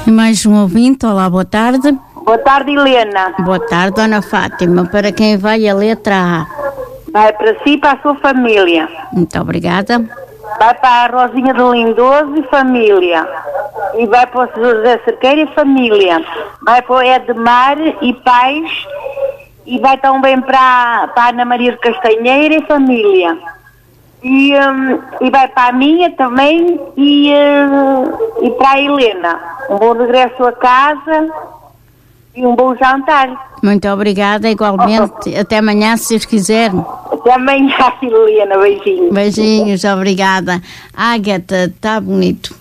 E mais um ouvinte, olá, boa tarde. Boa tarde, Helena. Boa tarde, Dona Fátima. Para quem vai a letra A? Vai para si e para a sua família. Muito obrigada. Vai para a Rosinha de Lindoso e família. E vai para o José Cerqueira e família. Vai para o Edmar e pais. E vai também para a Ana Maria de Castanheira e família. E vai para a minha também e para a Helena. Um bom regresso a casa e um bom jantar. Muito obrigada, igualmente. Até amanhã, se Deus quiser. Até amanhã, Helena. Beijinhos. Beijinhos, obrigada. Ágata, está bonito.